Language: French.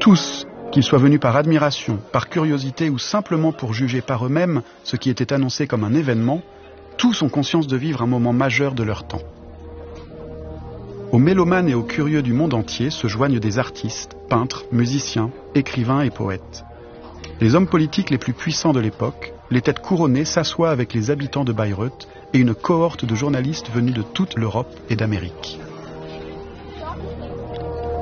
Tous, qu'ils soient venus par admiration, par curiosité ou simplement pour juger par eux-mêmes ce qui était annoncé comme un événement, tous ont conscience de vivre un moment majeur de leur temps. Aux mélomanes et aux curieux du monde entier se joignent des artistes, peintres, musiciens, écrivains et poètes. Les hommes politiques les plus puissants de l'époque, les têtes couronnées s'assoient avec les habitants de Bayreuth et une cohorte de journalistes venus de toute l'Europe et d'Amérique.